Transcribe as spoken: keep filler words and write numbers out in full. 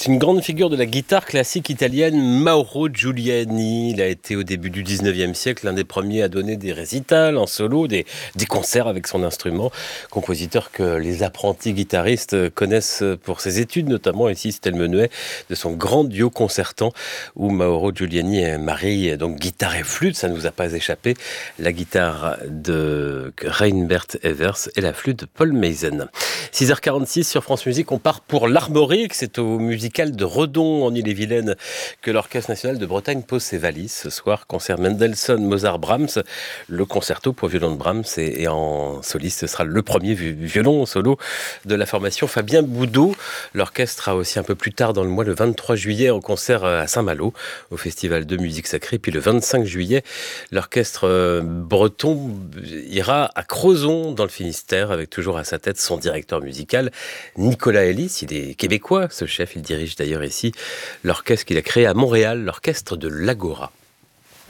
C'est une grande figure de la guitare classique italienne, Mauro Giuliani. Il a été au début du dix-neuvième siècle l'un des premiers à donner des récitals en solo, des, des concerts avec son instrument. Compositeur que les apprentis guitaristes connaissent pour ses études, notamment ici c'était le menuet de son grand duo concertant où Mauro Giuliani marie donc guitare et flûte, ça ne nous a pas échappé. La guitare de Reinbert Evers et la flûte de Paul Meisen. six heures quarante-six sur France Musique, on part pour l'Armorique, c'est au musical de Redon en Ille-et-Vilaine que l'Orchestre national de Bretagne pose ses valises. Ce soir, concert Mendelssohn, Mozart, Brahms, le concerto pour violon de Brahms et, et en soliste, ce sera le premier violon solo de la formation Fabien Boudot. L'orchestre a aussi un peu plus tard dans le mois, le vingt-trois juillet, en concert à Saint-Malo, au Festival de musique sacrée. Puis le vingt-cinq juillet, l'orchestre breton ira à Crozon, dans le Finistère, avec toujours à sa tête son directeur musical, Nicolas Ellis. Il est québécois, ce chef. Il dirige d'ailleurs ici l'orchestre qu'il a créé à Montréal, l'orchestre de l'Agora.